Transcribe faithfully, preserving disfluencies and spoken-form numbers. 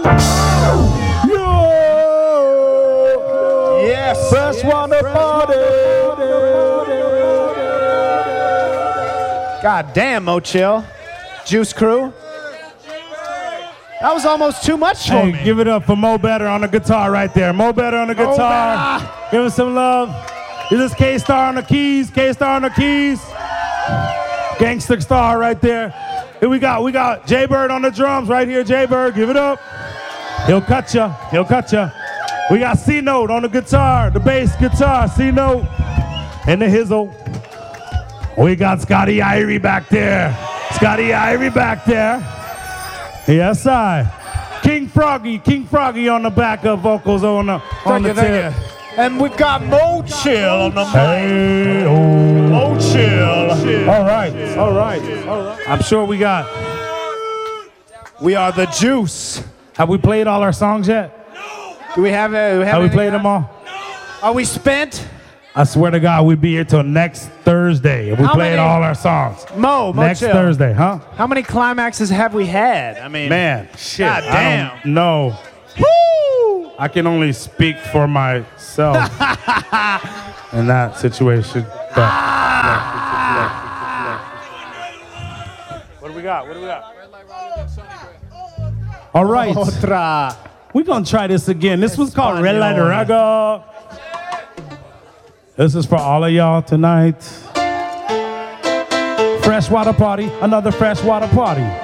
Yes. Freshwater Party. God damn, Mo Chill. Juice Crew. That was almost too much for Hey, me. give it up for Mo Better on the guitar right there. Mo Better on the guitar. Give him some love. This is K-Star on the keys. K-Star on the keys. Gangster Star right there. Here we got, we got Jay-Bird on the drums right here. Jay-Bird, give it up. He'll cut ya. He'll cut ya. We got C-Note on the guitar, the bass guitar, C-Note, and the hizzle. We got Scotty Irie back there. Scotty Irie back there. Yes, I. King Froggy, King Froggy on the backup vocals on the on Thank the you, thank tip. you. And we've got Mo Chill on the mic. Hey, oh. Mo Chill. All right, all right, all right. I'm sure we got. We are the Juice. Have we played all our songs yet? Do we have a? Do we have Have we anything played them all? Are we spent? I swear to God, we'd be here till next Thursday if we How played many- all our songs. Mo, Mo Next Chill. Thursday, huh? How many climaxes have we had? I mean, Man, shit. God I damn. don't know. Woo! I can only speak for myself in that situation. But, what do we got? What do we got? All right. Otra. We're going to try this again. This one's called Red Light Raga. This is for all of y'all tonight. Freshwater Party, another freshwater party.